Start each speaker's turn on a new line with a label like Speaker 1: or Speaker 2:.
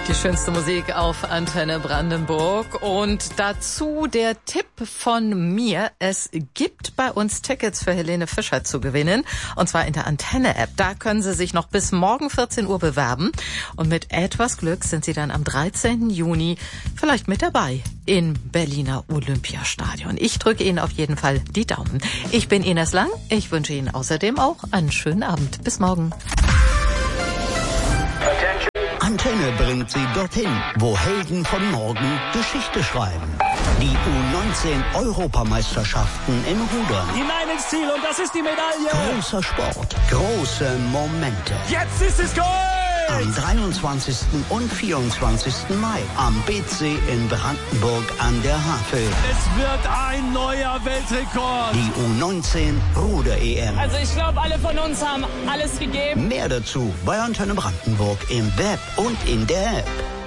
Speaker 1: Die schönste Musik auf Antenne Brandenburg und dazu der Tipp von mir. Es gibt bei uns Tickets für Helene Fischer zu gewinnen und zwar in der Antenne-App. Da können Sie sich noch bis morgen 14 Uhr bewerben und mit etwas Glück sind Sie dann am 13. Juni vielleicht mit dabei im Berliner Olympiastadion. Ich drücke Ihnen auf jeden Fall die Daumen. Ich bin Ines Lang. Ich wünsche Ihnen außerdem auch einen schönen Abend. Bis morgen.
Speaker 2: Antenne bringt Sie dorthin, wo Helden von morgen Geschichte schreiben. Die U19-Europameisterschaften im Rudern.
Speaker 3: Hinein ins Ziel und das ist die Medaille.
Speaker 2: Großer Sport, große Momente.
Speaker 3: Jetzt ist es Gold!
Speaker 2: Am 23. und 24. Mai am BC in Brandenburg an der Havel.
Speaker 3: Es wird ein neuer Weltrekord.
Speaker 2: Die U19 Ruder-EM.
Speaker 4: Also ich glaube, alle von uns haben alles gegeben.
Speaker 2: Mehr dazu bei Antenne Brandenburg im Web und in der App.